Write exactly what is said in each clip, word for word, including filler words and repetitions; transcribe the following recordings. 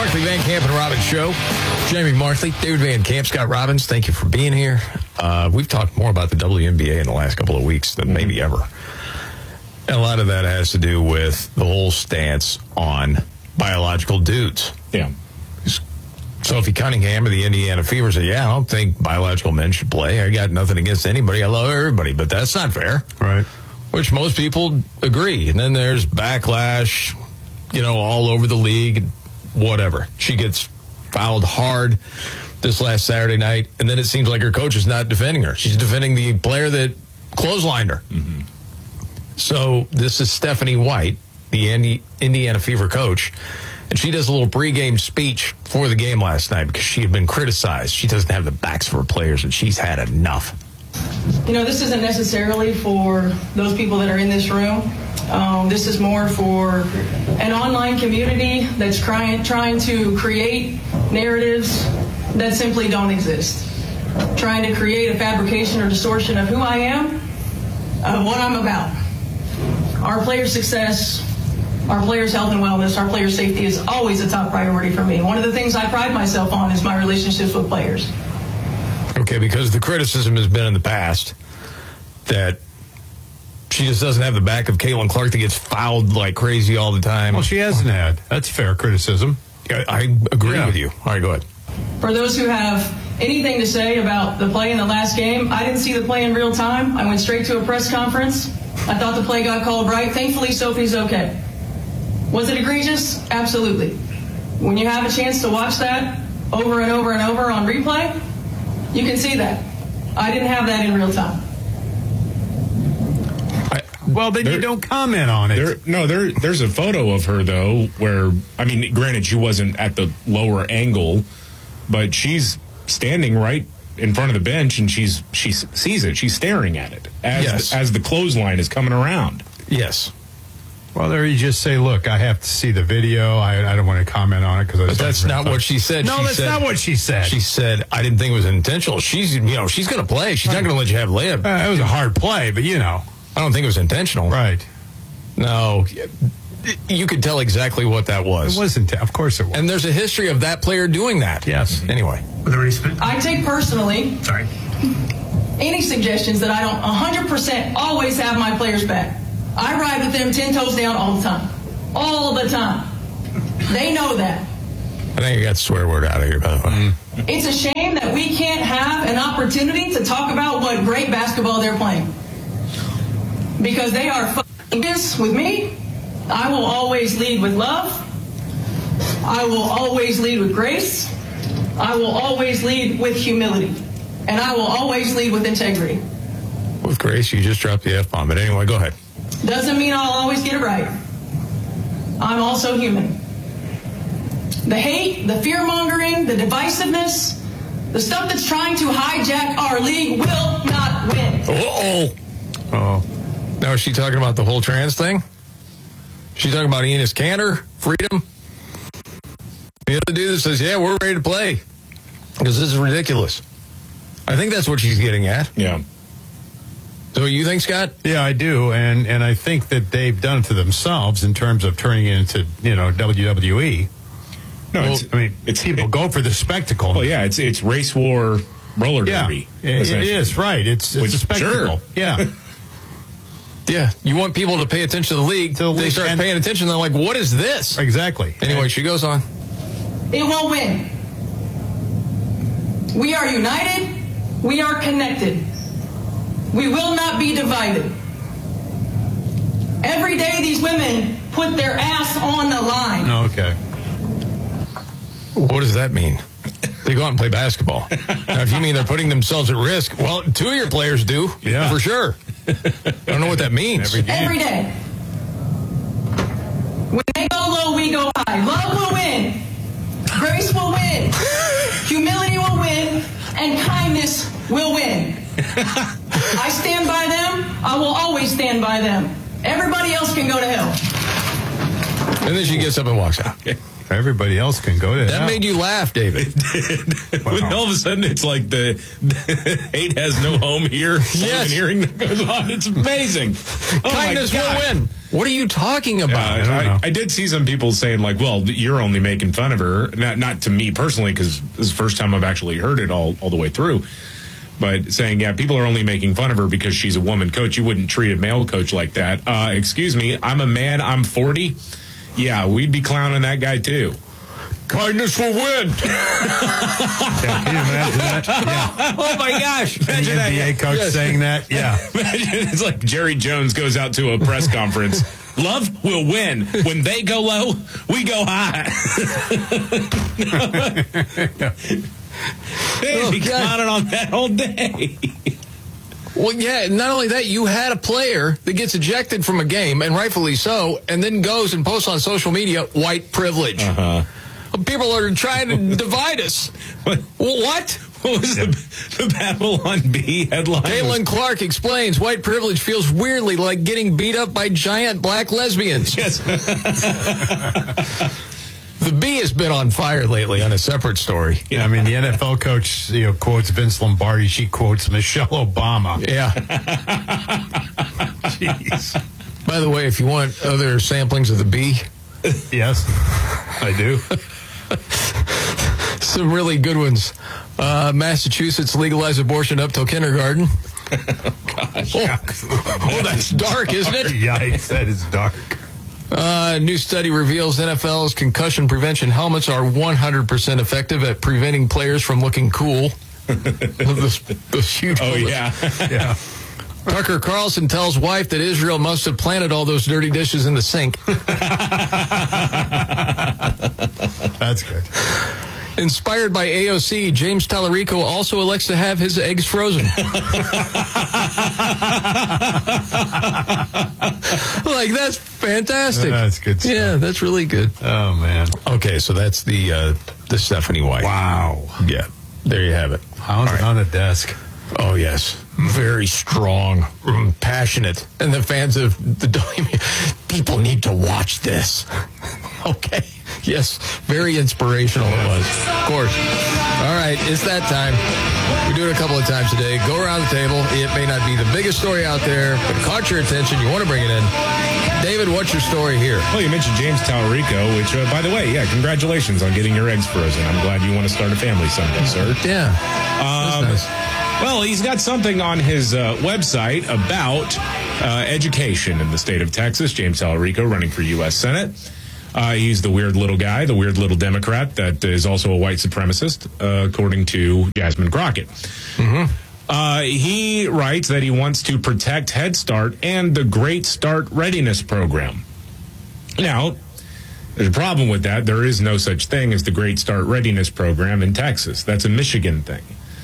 Markley, Van Camp, and Robbins show. Jamie Markley, David Van Camp, Scott Robbins, thank you for being here. Uh, we've talked more about the W N B A in the last couple of weeks than maybe ever. And a lot of that has to do with the whole stance on biological dudes. Yeah. Sophie Cunningham of the Indiana Fever said, yeah, I don't think biological men should play. I got nothing against anybody. I love everybody, but that's not fair. Right. Which most people agree. And then there's backlash, you know, all over the league, whatever. She gets fouled hard this last Saturday night, and then it seems like her coach is not defending her. She's defending the player that clotheslined her. Mm-hmm. So this is Stephanie White, the Indi- Indiana Fever coach, and she does a little pregame speech for the game last night because she had been criticized. She doesn't have the backs of her players, and she's had enough. You know, this isn't necessarily for those people that are in this room. Um, this is more for an online community that's trying trying to create narratives that simply don't exist. Trying to create a fabrication or distortion of who I am, of what I'm about. Our players' success, our players' health and wellness, our players' safety is always a top priority for me. One of the things I pride myself on is my relationships with players. Okay, because the criticism has been in the past that she just doesn't have the back of Caitlin Clark that gets fouled like crazy all the time. Well, she hasn't had. That's fair criticism. I, I agree yeah. with you. All right, go ahead. For those who have anything to say about the play in the last game, I didn't see the play in real time. I went straight to a press conference. I thought the play got called right. Thankfully, Sophie's okay. Was it egregious? Absolutely. When you have a chance to watch that over and over and over on replay, you can see that. I didn't have that in real time. I, well, then there, you don't comment on it. There, no, there, there's a photo of her, though, where, I mean, granted, she wasn't at the lower angle, but she's standing right in front of the bench, and she's she sees it. She's staring at it as, yes. the, as the clothesline is coming around. Yes. Well, there you just say, look, I have to see the video. I, I don't want to comment on it because But that's not what she said. No, she that's said, not what she said. She said, I didn't think it was intentional. She's, you know, she's going to play. She's not going to let you have layup. Uh, it was a hard play, but, you know. I don't think it was intentional. Right. No. You could tell exactly what that was. It wasn't. Of course it was. And there's a history of that player doing that. Yes. Anyway. I take personally Sorry. any suggestions that I don't one hundred percent always have my players back. I ride with them ten toes down all the time. All the time. They know that. I think you got the swear word out of here, by the way. Mm-hmm. It's a shame that we can't have an opportunity to talk about what great basketball they're playing. Because they are fucking this with me. I will always lead with love. I will always lead with grace. I will always lead with humility. And I will always lead with integrity. With grace, you just dropped the F-bomb. But anyway, go ahead. Doesn't mean I'll always get it right. I'm also human. The hate, the fear-mongering, the divisiveness, the stuff that's trying to hijack our league will not win. Uh-oh. Oh. Now is she talking about the whole trans thing? She's talking about Enes Kanter, freedom? The other dude that says, yeah, we're ready to play. Because this is ridiculous. I think that's what she's getting at. Yeah. So you think, Scott? Yeah, I do, and and I think that they've done it to themselves in terms of turning it into, you know, W W E. No, well, it's, I mean, it's people it, go for the spectacle. Well, yeah, it's it's race war roller yeah, derby. It, it is right. It's, it's Which, a spectacle. Sure. Yeah, yeah. You want people to pay attention to the league. To the they league, start and, paying attention. They're like, "What is this?" Exactly. Anyway, and, she goes on. It won't win. We are united. We are connected. We will not be divided. Every day these women put their ass on the line. Okay. What does that mean? They go out and play basketball. Now, if you mean they're putting themselves at risk, well, two of your players do, yeah, for sure. I don't know what that means. Every, Every day. When they go low, we go high. Love will win. Grace will win. Humility will win. And kindness will win. I stand by them. I will always stand by them. Everybody else can go to hell. And then she gets up and walks out. Everybody else can go to That hell. made you laugh, David. When all of a sudden it's like the, the hate has no home here. Yes. Hearing that goes on. It's amazing. Oh Kindness will win. What are you talking about? Uh, I don't know. I, I did see some people saying like, "Well, you're only making fun of her." Not not to me personally, because this is the first time I've actually heard it all all the way through. But saying, "Yeah, people are only making fun of her because she's a woman coach. You wouldn't treat a male coach like that." Uh, excuse me, I'm a man. I'm forty. Yeah, we'd be clowning that guy too. Kindness will win. Yeah, can you imagine that? Yeah. Oh, my gosh. An Imagine that. N B A coach Yes. saying that? Yeah. Imagine it's like Jerry Jones goes out to a press conference. Love will win. When they go low, we go high. They'd Oh, be God. clowning on that all day. Well, yeah, not only that, you had a player that gets ejected from a game, and rightfully so, and then goes and posts on social media, white privilege. Uh-huh. People are trying to divide us. What? What? What was the, the Babylon Bee headline? Caitlin Clark explains white privilege feels weirdly like getting beat up by giant black lesbians. Yes. The Bee has been on fire lately on a separate story. Yeah, I mean, the N F L coach, you know, quotes Vince Lombardi. She quotes Michelle Obama. Yeah. Jeez. By the way, if you want other samplings of The Bee, Yes, I do. some really good ones. Uh, Massachusetts legalized abortion up till kindergarten. Gosh. Oh, oh, that's dark, isn't it? Yikes, that is dark. Uh, new study reveals N F L's concussion prevention helmets are one hundred percent effective at preventing players from looking cool. those, those huge Oh, helmets. yeah. Yeah. Tucker Carlson tells wife that Israel must have planted all those dirty dishes in the sink. That's good. Inspired by A O C, James Tallarico also elects to have his eggs frozen. Like, that's fantastic. That's good stuff. Yeah, that's really good. Oh, man. Okay, so that's the uh, the Stephanie White. Wow. Yeah, there you have it. How's it on the desk? Oh, yes. Very strong, mm, passionate. And the fans of the people need to watch this. Okay. Yes, very inspirational it was. Of course. All right, it's that time. We do it a couple of times today. Go around the table. It may not be the biggest story out there, but it caught your attention. You want to bring it in. David, what's your story here? Well, you mentioned James Tallarico, which, uh, by the way, yeah, congratulations on getting your eggs frozen. I'm glad you want to start a family someday, sir. Yeah. Um, That's nice. Well, he's got something on his uh, website about uh, education in the state of Texas. James Tallarico running for U S Senate. Uh, he's the weird little guy, the weird little Democrat that is also a white supremacist, uh, according to Jasmine Crockett. Mm-hmm. Uh, he writes that he wants to protect Head Start and the Great Start Readiness Program. Now, there's a problem with that. There is no such thing as the Great Start Readiness Program in Texas. That's a Michigan thing.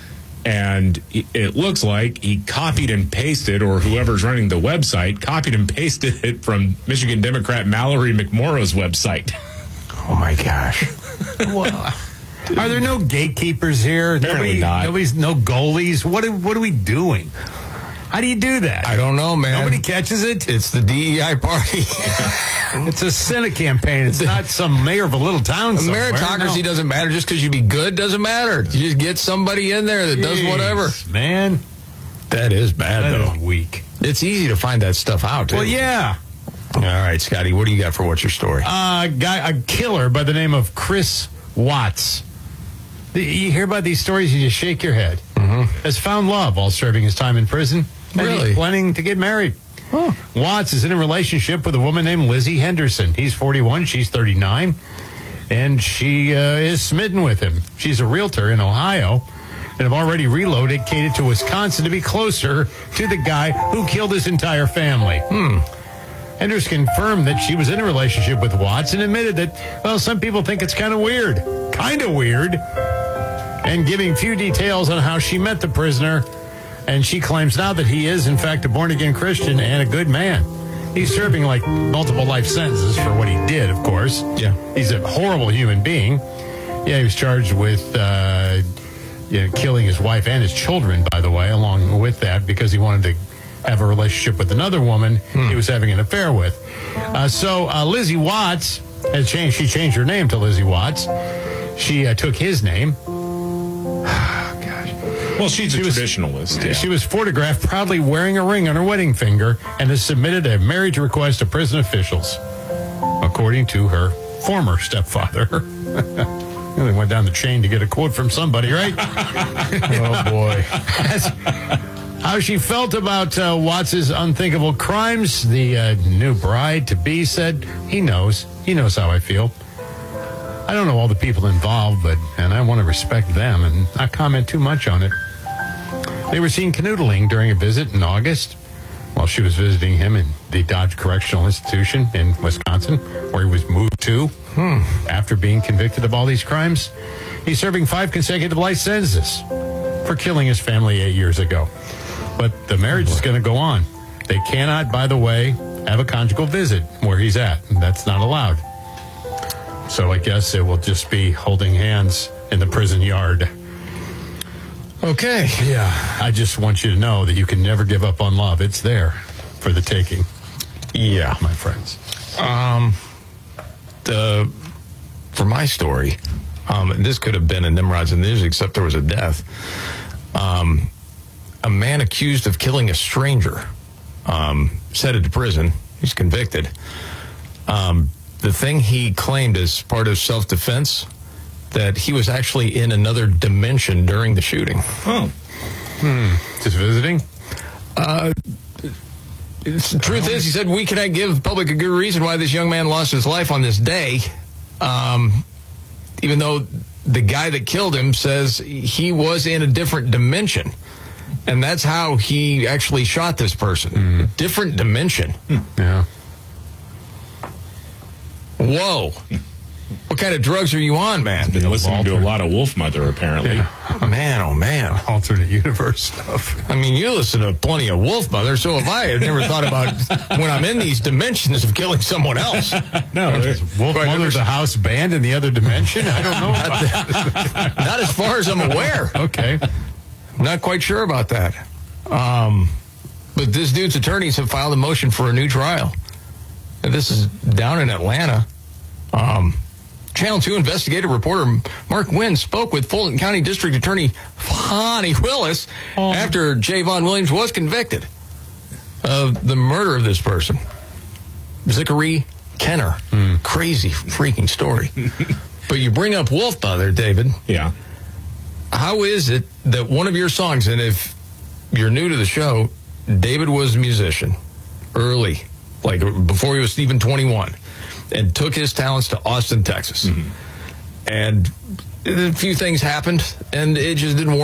And it looks like he copied and pasted, or whoever's running the website, copied and pasted it from Michigan Democrat Mallory McMorrow's website. Oh, my gosh. Well, are there no gatekeepers here? Apparently Nobody, not. Nobody's, no goalies? What are, what are we doing? How do you do that? I don't know, man. Nobody catches it? It's the D E I party. It's a Senate campaign. It's not some mayor of a little town somewhere. Meritocracy No. doesn't matter. Just because you be good doesn't matter. You just get somebody in there that does Jeez, whatever. Man, That is bad, that though. is weak. It's easy to find that stuff out, too. Well, yeah. All right, Scotty, what do you got for what's your story? Uh, guy, a killer by the name of Chris Watts. The- You hear about these stories, you just shake your head. Mm-hmm. Has found love while serving his time in prison. And Really? he's planning to get married. Oh. Watts is in a relationship with a woman named Lizzie Henderson. He's forty-one, she's thirty-nine, and she uh, is smitten with him. She's a realtor in Ohio and have already relocated to Wisconsin to be closer to the guy who killed his entire family. Hmm. Henderson confirmed that she was in a relationship with Watts and admitted that, well, some people think it's kind of weird. Kind of weird. And giving few details on how she met the prisoner. And she claims now that he is, in fact, a born-again Christian and a good man. He's serving, like, multiple life sentences for what he did, of course. Yeah. He's a horrible human being. Yeah, he was charged with uh, you know, killing his wife and his children, by the way, along with that, because he wanted to have a relationship with another woman he was having an affair with. Uh, so uh, Lizzie Watts Has changed. She changed her name to Lizzie Watts. She uh, took his name. Well, she's She a was- traditionalist. Yeah. She was photographed proudly wearing a ring on her wedding finger and has submitted a marriage request to prison officials, according to her former stepfather. Really went down the chain to get a quote from somebody, right? Oh, boy. That's how she felt about uh, Watts' unthinkable crimes. The uh, new bride-to-be said, he knows. He knows how I feel. I don't know all the people involved, but and I want to respect them and not comment too much on it. They were seen canoodling during a visit in August while she was visiting him in the Dodge Correctional Institution in Wisconsin, where he was moved to hmm. after being convicted of all these crimes. He's serving five consecutive life sentences for killing his family eight years ago. But the marriage is going to go on. They cannot, by the way, have a conjugal visit where he's at. That's not allowed. So I guess it will just be holding hands in the prison yard. Okay. Yeah. I just want you to know that you can never give up on love. It's there for the taking. Yeah. My friends. Um, the for my story, um, and this could have been in Nimrod's in the news, except there was a death. Um, a man accused of killing a stranger, um, headed to prison. He's convicted. Um, the thing he claimed as part of self-defense, that he was actually in another dimension during the shooting. Oh. Hmm. Just visiting? Uh, it's, the truth is, he said, we cannot give public a good reason why this young man lost his life on this day. Um, even though the guy that killed him says he was in a different dimension. And that's how he actually shot this person. Mm. Different dimension. Yeah. Whoa. What kind of drugs are you on, man? Been listening to a lot of Wolfmother, apparently. Yeah. Man, oh, man. Alternate universe stuff. I mean, you listen to plenty of Wolfmother, so have I. I've never thought about when I'm in these dimensions of killing someone else. No, is Wolf Right, Mother's a house band in the other dimension? I don't know about that. Not as far as I'm aware. Okay. Not quite sure about that. Um, but this dude's attorneys have filed a motion for a new trial. And this is down in Atlanta. Um, Channel two investigative reporter Mark Wynn spoke with Fulton County District Attorney Fonnie Willis oh. after Javon Williams was convicted of the murder of this person. Zachary Kenner. Mm. Crazy freaking story. But you bring up Wolfmother, David. Yeah. How is it that one of your songs, and if you're new to the show, David was a musician early, like before he was even twenty-one, and took his talents to Austin, Texas. Mm-hmm. And a few things happened, and it just didn't work.